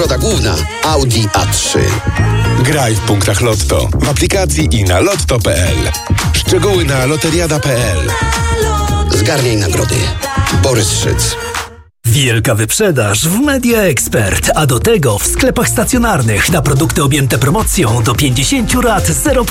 Nagroda główna Audi A3. Graj w punktach Lotto, w aplikacji i na lotto.pl. Szczegóły na loteriada.pl. Zgarniaj nagrody. Borys Szyc. Wielka wyprzedaż w Media Expert, a do tego w sklepach stacjonarnych na produkty objęte promocją do 50 rat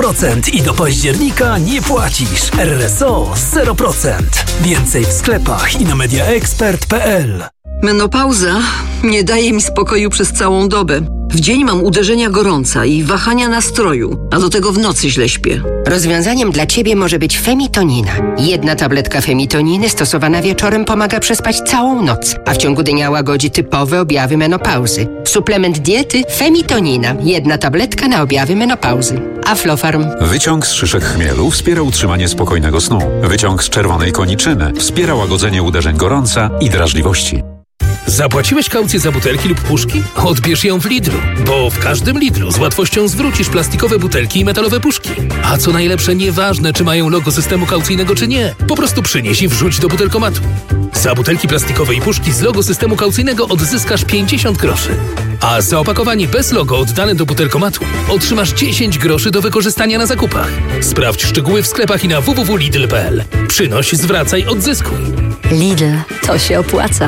0% i do października nie płacisz. RSO 0%. Więcej w sklepach i na mediaexpert.pl. Menopauza nie daje mi spokoju przez całą dobę. W dzień mam uderzenia gorąca i wahania nastroju, a do tego w nocy źle śpię. Rozwiązaniem dla Ciebie może być Femitonina. 1 tabletka Femitoniny stosowana wieczorem pomaga przespać całą noc, a w ciągu dnia łagodzi typowe objawy menopauzy. Suplement diety Femitonina. 1 tabletka na objawy menopauzy. Aflofarm. Wyciąg z szyszek chmielu wspiera utrzymanie spokojnego snu. Wyciąg z czerwonej koniczyny wspiera łagodzenie uderzeń gorąca i drażliwości. Zapłaciłeś kaucję za butelki lub puszki? Odbierz ją w Lidlu, bo w każdym Lidlu z łatwością zwrócisz plastikowe butelki i metalowe puszki. A co najlepsze, nieważne czy mają logo systemu kaucyjnego czy nie, po prostu przynieś i wrzuć do butelkomatu. Za butelki plastikowe i puszki z logo systemu kaucyjnego odzyskasz 50 groszy. A za opakowanie bez logo oddane do butelkomatu otrzymasz 10 groszy do wykorzystania na zakupach. Sprawdź szczegóły w sklepach i na www.lidl.pl. Przynoś, zwracaj, odzyskuj. Lidl, to się opłaca.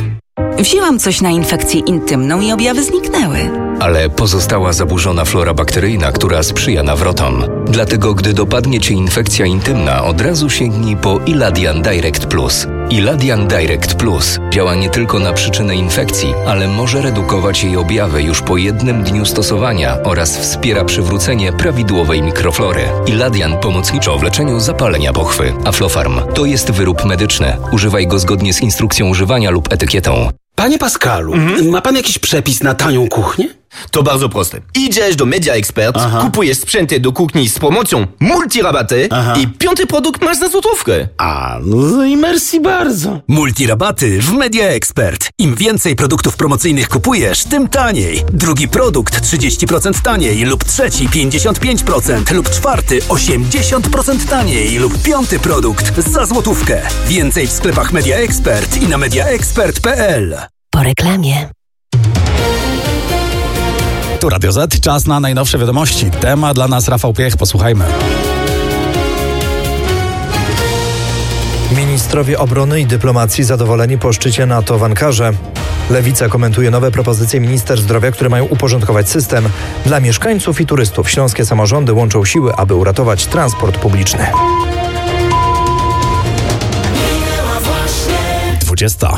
Wzięłam coś na infekcję intymną i objawy zniknęły. Ale pozostała zaburzona flora bakteryjna, która sprzyja nawrotom. Dlatego, gdy dopadnie Cię infekcja intymna, od razu sięgnij po Iladian Direct Plus. Iladian Direct Plus działa nie tylko na przyczynę infekcji, ale może redukować jej objawy już po 1 dniu stosowania oraz wspiera przywrócenie prawidłowej mikroflory. Iladian pomocniczo w leczeniu zapalenia pochwy. Aflofarm to jest wyrób medyczny. Używaj go zgodnie z instrukcją używania lub etykietą. Panie Pascalu, ma pan jakiś przepis na tanią kuchnię? To bardzo proste. Idziesz do Media Expert, kupujesz sprzęty do kuchni z promocją multirabaty i 5. produkt masz za złotówkę. No i merci bardzo. Multirabaty w Media Expert. Im więcej produktów promocyjnych kupujesz, tym taniej. Drugi produkt 30% taniej lub trzeci 55% lub czwarty 80% taniej lub 5. produkt za złotówkę. Więcej w sklepach Media Expert i na mediaexpert.pl. Po reklamie. Tu Radio Z, czas na najnowsze wiadomości. Temat dla nas Rafał Piech, posłuchajmy. Ministrowie obrony i dyplomacji zadowoleni po szczycie NATO w Ankarze. Lewica komentuje nowe propozycje minister zdrowia, które mają uporządkować system. Dla mieszkańców i turystów śląskie samorządy łączą siły, aby uratować transport publiczny. 20.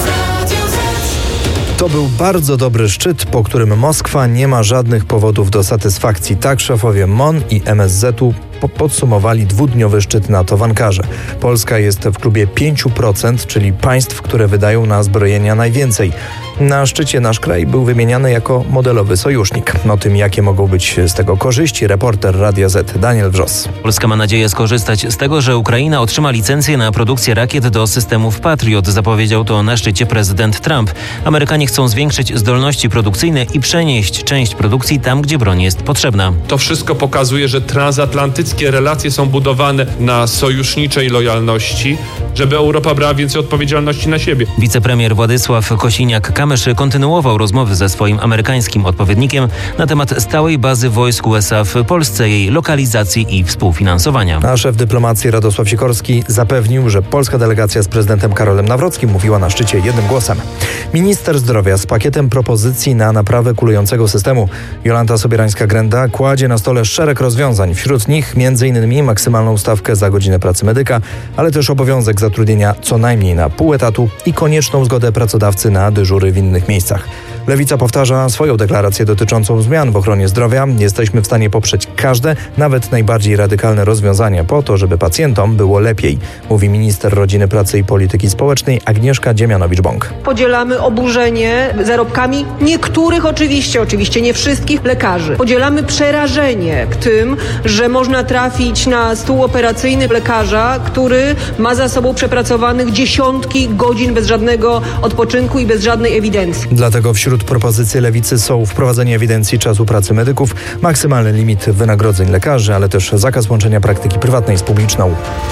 To był bardzo dobry szczyt, po którym Moskwa nie ma żadnych powodów do satysfakcji. Tak szefowie MON i MSZ-u podsumowali 2-dniowy szczyt NATO w Ankarze. Polska jest w klubie 5%, czyli państw, które wydają na zbrojenia najwięcej. Na szczycie nasz kraj był wymieniany jako modelowy sojusznik. O tym, jakie mogą być z tego korzyści, reporter Radia Z Daniel Wrzos. Polska ma nadzieję skorzystać z tego, że Ukraina otrzyma licencję na produkcję rakiet do systemów Patriot. Zapowiedział to na szczycie prezydent Trump. Amerykanie chcą zwiększyć zdolności produkcyjne i przenieść część produkcji tam, gdzie broń jest potrzebna. To wszystko pokazuje, że transatlantyckie relacje są budowane na sojuszniczej lojalności, żeby Europa brała więcej odpowiedzialności na siebie. Wicepremier Władysław Kosiniak-Kamysz kontynuował rozmowy ze swoim amerykańskim odpowiednikiem na temat stałej bazy wojsk USA w Polsce, jej lokalizacji i współfinansowania. A szef dyplomacji Radosław Sikorski zapewnił, że polska delegacja z prezydentem Karolem Nawrockim mówiła na szczycie jednym głosem. Minister zdrowia z pakietem propozycji na naprawę kulującego systemu. Jolanta Sobierańska-Grenda kładzie na stole szereg rozwiązań. Wśród nich m.in. maksymalną stawkę za godzinę pracy medyka, ale też obowiązek zatrudnienia co najmniej na pół etatu i konieczną zgodę pracodawcy na dyżury w innych miejscach. Lewica powtarza swoją deklarację dotyczącą zmian w ochronie zdrowia. Jesteśmy w stanie poprzeć każde, nawet najbardziej radykalne rozwiązania po to, żeby pacjentom było lepiej, mówi minister Rodziny, Pracy i Polityki Społecznej Agnieszka Dziemianowicz-Bąk. Podzielamy oburzenie zarobkami niektórych, oczywiście nie wszystkich lekarzy. Podzielamy przerażenie tym, że można trafić na stół operacyjny lekarza, który ma za sobą przepracowanych dziesiątki godzin bez żadnego odpoczynku i bez żadnej ewidencji. Dlatego wśród propozycji Lewicy są wprowadzenie ewidencji czasu pracy medyków, maksymalny limit wynagrodzeń lekarzy, ale też zakaz łączenia praktyki prywatnej z publiczną.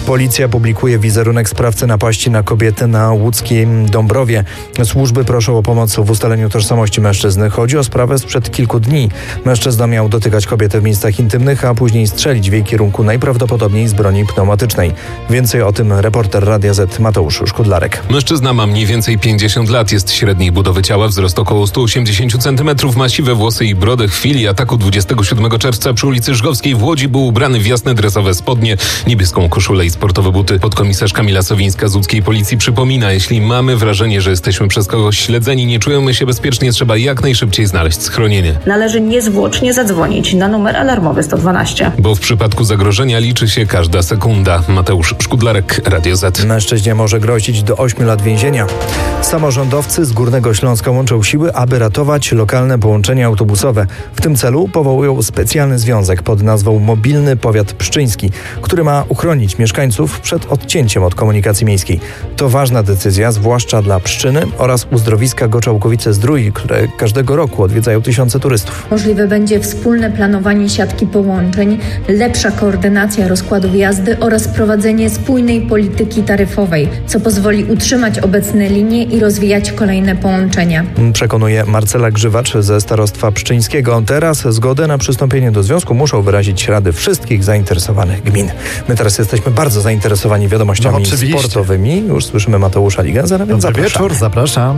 Policja publikuje wizerunek sprawcy napaści na kobietę na łódzkim Dąbrowie. Służby proszą o pomoc w ustaleniu tożsamości mężczyzny. Chodzi o sprawę sprzed kilku dni. Mężczyzna miał dotykać kobietę w miejscach intymnych, a później strzelić w jej kierunku najprawdopodobniej z broni pneumatycznej. Więcej o tym reporter Radia Z Mateusz Szkudlarek. Mężczyzna ma mniej więcej 50 lat, jest średniej budowy ciała, wzrost około 180 cm, ma siwe włosy i brodę. W chwili ataku 27 czerwca przy ulicy Żgowskiej w Łodzi był ubrany w jasne dresowe spodnie, niebieską koszulę i sportowe buty. Podkomisarz Kamila Sowińska z łódzkiej policji przypomina, jeśli mamy wrażenie, że jesteśmy przez kogoś śledzeni, nie czujemy się bezpiecznie, trzeba jak najszybciej znaleźć schronienie. Należy niezwłocznie zadzwonić na numer alarmowy 112. Bo w przypadku zagrożenia liczy się każda sekunda. Mateusz Szkudlarek, Radio Z. Mężczyźnie może grozić do 8 lat więzienia. Samorządowcy z Górnego Śląska łączą siły, aby ratować lokalne połączenia autobusowe. W tym celu powołują specjalny związek pod nazwą Mobilny Powiat Pszczyński, który ma uchronić mieszkańców przed odcięciem od komunikacji miejskiej. To ważna decyzja, zwłaszcza dla Pszczyny oraz uzdrowiska Goczałkowice-Zdrój, które każdego roku odwiedzają tysiące turystów. Możliwe będzie wspólne planowanie siatki połączeń, lepsza koordynacja rozkładów jazdy oraz prowadzenie spójnej polityki taryfowej, co pozwoli utrzymać obecne linie i rozwijać kolejne połączenia. Przekonuje Marcela Grzywacz ze starostwa pszczyńskiego. Teraz zgodę na przystąpienie do związku muszą wyrazić rady wszystkich zainteresowanych gmin. My teraz jesteśmy bardzo zainteresowani wiadomościami sportowymi. Już słyszymy Mateusza Ligenzera, więc Dobry wieczór, zapraszam.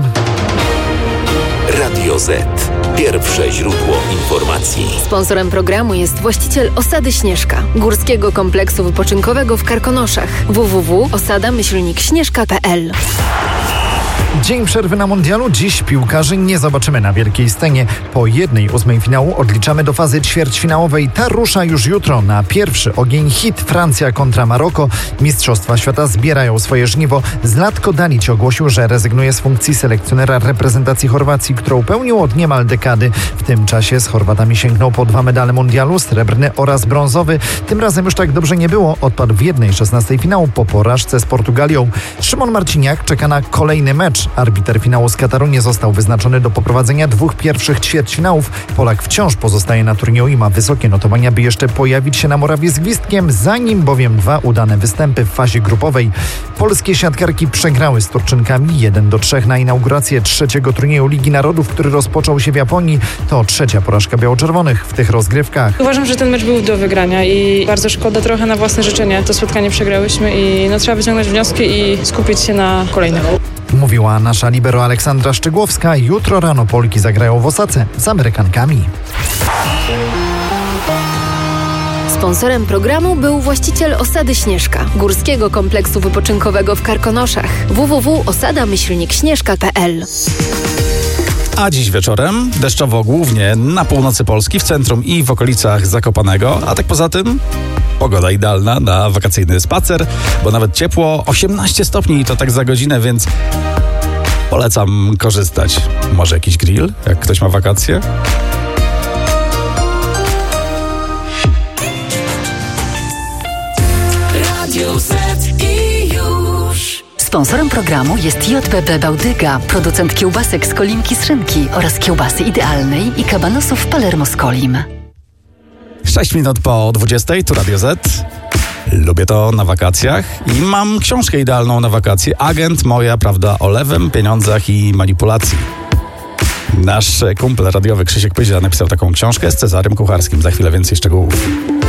Radio Z. Pierwsze źródło informacji. Sponsorem programu jest właściciel Osady Śnieżka, górskiego kompleksu wypoczynkowego w Karkonoszach. www.osada-śnieżka.pl. Dzień przerwy na mundialu. Dziś piłkarzy nie zobaczymy na wielkiej scenie. Po 1/8 finału odliczamy do fazy ćwierćfinałowej. Ta rusza już jutro. Na pierwszy ogień hit Francja kontra Maroko. Mistrzostwa Świata zbierają swoje żniwo. Zlatko Dalić ogłosił, że rezygnuje z funkcji selekcjonera reprezentacji Chorwacji, którą pełnił od niemal dekady. W tym czasie z Chorwatami sięgnął po 2 medale mundialu, srebrny oraz brązowy. Tym razem już tak dobrze nie było. Odpadł w 1/16 finału po porażce z Portugalią. Szymon Marciniak czeka na kolejny mecz. Arbiter finału z Kataru nie został wyznaczony do poprowadzenia 2 pierwszych ćwierćfinałów. Polak wciąż pozostaje na turnieju i ma wysokie notowania, by jeszcze pojawić się na murawie z gwizdkiem, zanim bowiem 2 udane występy w fazie grupowej. Polskie siatkarki przegrały z Turczynkami 1-3 na inaugurację 3. turnieju Ligi Narodów, który rozpoczął się w Japonii. To 3. porażka biało-czerwonych w tych rozgrywkach. Uważam, że ten mecz był do wygrania i bardzo szkoda trochę na własne życzenie. To spotkanie przegrałyśmy i trzeba wyciągnąć wnioski i skupić się na kolejnych. Mówiła nasza libero Aleksandra Szczygłowska. Jutro rano Polki zagrają w Osace z Amerykankami. Sponsorem programu był właściciel Osady Śnieżka, górskiego kompleksu wypoczynkowego w Karkonoszach. www.osada-śnieżka.pl. A dziś wieczorem deszczowo głównie na północy Polski, w centrum i w okolicach Zakopanego, a tak poza tym pogoda idealna na wakacyjny spacer, bo nawet ciepło, 18 stopni i to tak za godzinę, więc polecam korzystać. Może jakiś grill, jak ktoś ma wakacje? Radio Z i już. Sponsorem programu jest JBB Bałdyga, producent kiełbasek z Kolimki z szynki oraz kiełbasy idealnej i kabanosów Palermo z Kolim. 6 minut po 20, tu Radio Z. Lubię to na wakacjach i mam książkę idealną na wakacje. Agent, moja prawda o lewym, pieniądzach i manipulacji. Nasz kumpel radiowy Krzysiek Pyźla napisał taką książkę z Cezarym Kucharskim. Za chwilę więcej szczegółów.